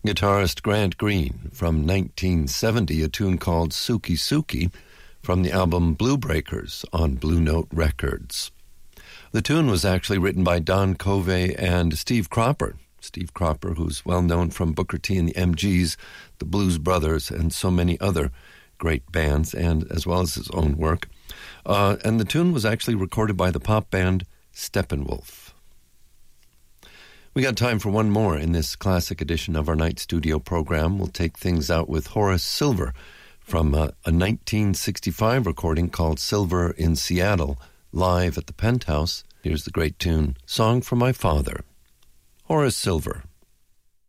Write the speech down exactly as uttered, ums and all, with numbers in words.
Guitarist Grant Green from nineteen seventy, a tune called Suki Suki from the album Blue Breakers on Blue Note Records. The tune was actually written by Don Covey and Steve Cropper. Steve Cropper, who's well known from Booker T and the M Gs, the Blues Brothers, and so many other great bands, and as well as his own work. Uh, and the tune was actually recorded by the pop band Steppenwolf. We got time for one more in this classic edition of our night studio program. We'll take things out with Horace Silver from a, a nineteen sixty-five recording called Silver in Seattle, live at the Penthouse. Here's the great tune, Song for My Father. Horace Silver.